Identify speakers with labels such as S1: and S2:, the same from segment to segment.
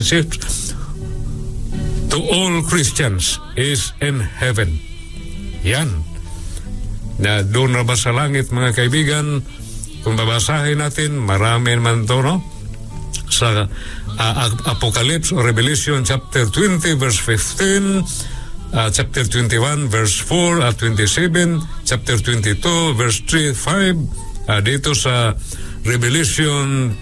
S1: to all Christians is in heaven. Yan. Na doon na ba sa langit, mga kaibigan? Kung babasahin natin, marami man to, no? Sa Apocalypse or Revelation chapter 20 verse 15, chapter 21 verse 4 at 27, chapter 22 verse 3, 5, dito sa Revelation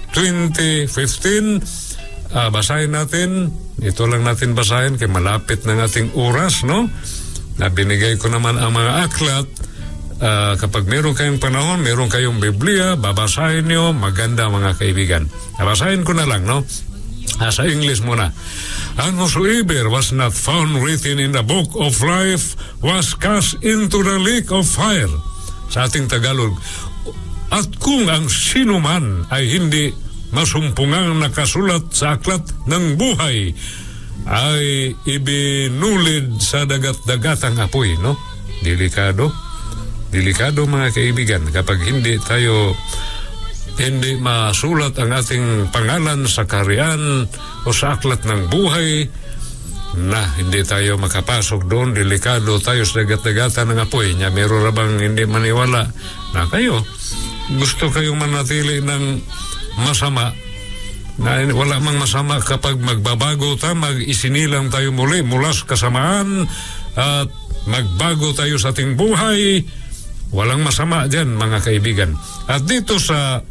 S1: 20:15, basahin natin. Ito lang natin basahin kay malapit ng ating oras, no? Na binigay ko naman ang mga aklat. Kapag meron kayong panahon, meron kayong Biblia, babasahin nyo, maganda mga kaibigan. Babasahin ko na lang, no? Sa English muna. And whosoever was not found written in the book of life was cast into the lake of fire. Sa ating Tagalog. At kung ang sino man ay hindi masumpungang nakasulat sa aklat ng buhay, ay ibinulid sa dagat-dagatang apoy, no? Delikado mga kaibigan kapag hindi masulat ang ating pangalan sa kaharian o sa aklat ng buhay, na hindi tayo makapasok doon. Delikado tayo sa dagat-dagatan ng apoy niya. Meron na bang hindi maniwala na kayo gusto kayong manatili ng masama, na wala mang masama kapag magbabago tayo, mag-isinilang tayo muli mula sa kasamaan at magbago tayo sa ating buhay. Walang masama dyan mga kaibigan. At dito sa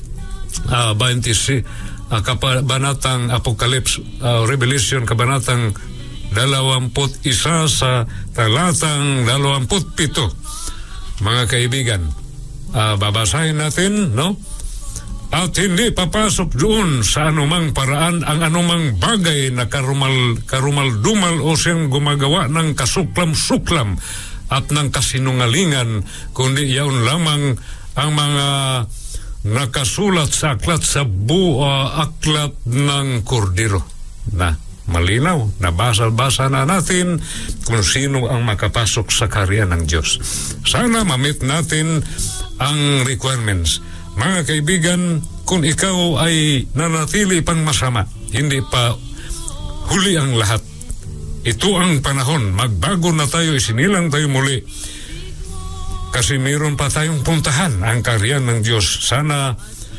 S1: kabanatang Apocalypse, Revelation kabanatang 21 sa talatang 27, mga kaibigan, babasahin natin, no? At hindi papasok doon sa anumang paraan ang anumang bagay na karumal-dumal o siyang gumagawa ng kasuklam-suklam at ng kasinungalingan, kundi yaon lamang ang mga nakasulat sa aklat aklat ng Kordero. Na malinaw, nabasa-basa na natin kung sino ang makapasok sa kaharian ng Diyos. Sana mamit natin ang requirements. Mga kaibigan, kung ikaw ay nanatili pang masama, hindi pa huli ang lahat. Ito ang panahon, magbago na tayo, isinilang tayo muli. Kasi mayroon pa tayong puntahan, ang kaharian ng Diyos. Sana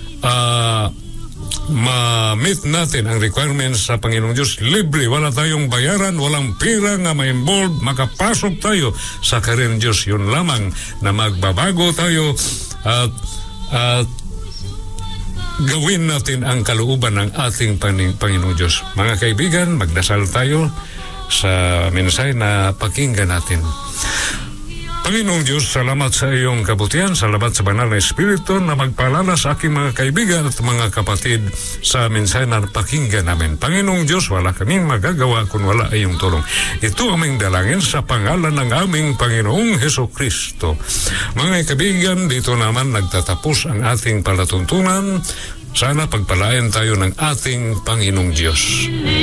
S1: ma-meet natin ang requirements sa Panginoong Diyos. Libre, wala tayong bayaran, walang pira nga ma-involve, makapasok tayo sa kaharian ng Diyos. Yun lamang na magbabago tayo at gawin natin ang kalooban ng ating Panginoong Diyos. Mga kaibigan, magdasal tayo sa mensahe na pakinggan natin. Panginoong Diyos, salamat sa iyong kabutihan, salamat sa banal na Espiritu na magpaalala sa aking mga kaibigan at mga kapatid sa mensahe na pakinggan namin. Panginoong Diyos, wala kaming magagawa kung wala iyong tulong. Ito aming dalangin sa pangalan ng aming Panginoong Hesukristo. Mga kaibigan, dito naman nagtatapos ang ating palatuntunan. Sana pagpalain tayo ng ating Panginoong Diyos.